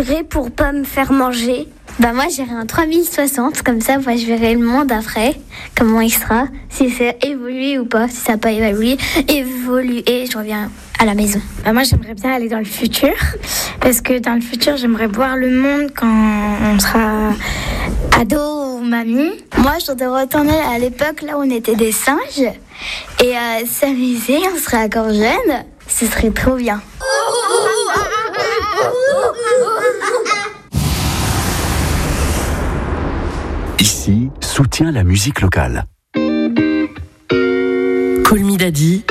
j'irai pour pas me faire manger. Moi j'irai un 3060, comme ça moi je verrai le monde après, comment il sera, si c'est évolué ou pas, si ça n'a pas évolué, je reviens à la maison. Moi j'aimerais bien aller dans le futur, parce que dans le futur j'aimerais voir le monde quand on sera ado ou mamie. Moi je voudrais retourner à l'époque là où on était des singes et s'amuser, on serait encore jeunes, ce serait trop bien. Ici, soutient la musique locale. Call Me Daddy